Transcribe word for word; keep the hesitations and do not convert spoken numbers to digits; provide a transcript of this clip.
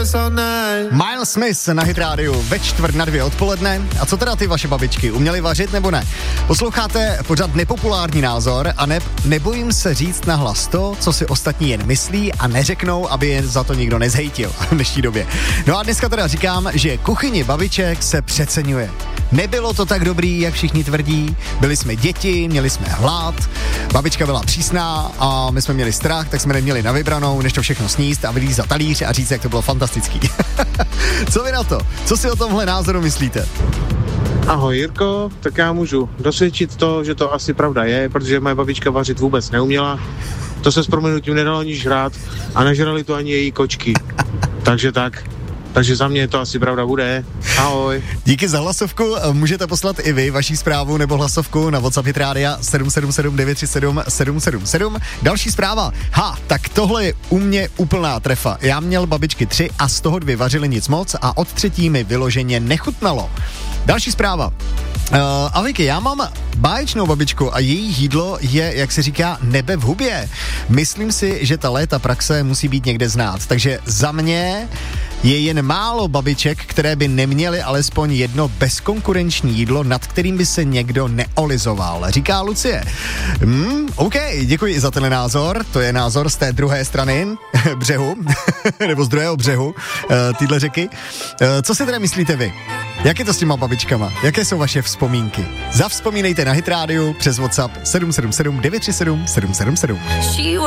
Miles Smith na Hit rádiu ve čtvrt na dvě odpoledne. A co teda ty vaše babičky? Uměly vařit nebo ne? Posloucháte pořád nepopulární názor a ne, nebojím se říct nahlas to, co si ostatní jen myslí a neřeknou, aby jen za to nikdo nezhejtil v dnešní době. No a dneska teda říkám, že kuchyni babiček se přeceňuje. Nebylo to tak dobrý, jak všichni tvrdí. Byli jsme děti, měli jsme hlad, babička byla přísná a my jsme měli strach, tak jsme neměli na vybranou, než to všechno sníst a vylízt za talíř a říct, jak to bylo fantastický. Co vy na to? Co si o tomhle názoru myslíte? Ahoj Jirko, tak já můžu dosvědčit to, že to asi pravda je, protože moje babička vařit vůbec neuměla. To se s prominutím nedalo ani žrát a nežrali to ani její kočky. Takže tak. Takže za mě to asi pravda bude. Ahoj. Díky za hlasovku. Můžete poslat i vy vaši zprávu nebo hlasovku na WhatsApp Hit Rádia sedm sedm sedm devět tři sedm sedm sedm sedm. Další zpráva. Ha, tak tohle je u mě úplná trefa. Já měl babičky tři a z toho dvě vařily nic moc a od třetí mi vyloženě nechutnalo. Další zpráva. Uh, a Vicky, já mám báječnou babičku a její jídlo je, jak se říká, nebe v hubě. Myslím si, že ta léta praxe musí být někde znát. Takže za mě je jen málo babiček, které by neměly alespoň jedno bezkonkurenční jídlo, nad kterým by se někdo neolizoval. Říká Lucie. Hmm, OK, děkuji za ten názor. To je názor z té druhé strany břehu, nebo z druhého břehu uh, týhle řeky. Uh, co si teda myslíte vy? Jak je to s těma babičkama? Jaké jsou vaše vzpomínky? Zavzpomínejte na Hit rádiu přes WhatsApp sedm sedm sedm devět tři sedm sedm sedm sedm.